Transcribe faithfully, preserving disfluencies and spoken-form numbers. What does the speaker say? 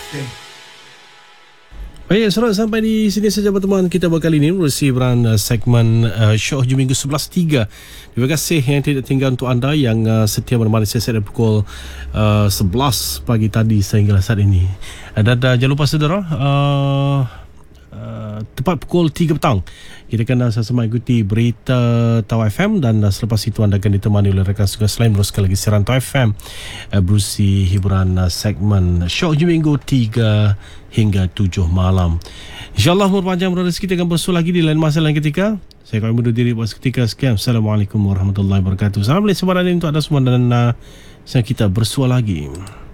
Baik, selamat sampai di sini saja pertemuan kita berkali ini menerusi beran uh, segmen uh, Syok Hujung Minggu sebelas tiga. Terima kasih yang tidak tinggal untuk anda yang uh, setia menemani saya dari pukul uh, sebelas pagi tadi sehingga saat ini. Dan uh, jangan lupa saudara, uh, uh, tepat pukul tiga petang kita akan sama-sama ikuti berita Tau F M, dan uh, selepas itu anda akan ditemani oleh rekan tugas lain meneruskan lagi siaran Tau F M uh, berusi hiburan uh, segmen Syok Hujung Minggu tiga hingga tujuh malam. InsyaAllah umur panjang berrezeki, kita akan bersua lagi di lain masa lain ketika. Saya akan undur diri buat seketika sekian. Assalamualaikum warahmatullahi wabarakatuh. Salam sebarang untuk anda semua, dan uh, kita bersua lagi.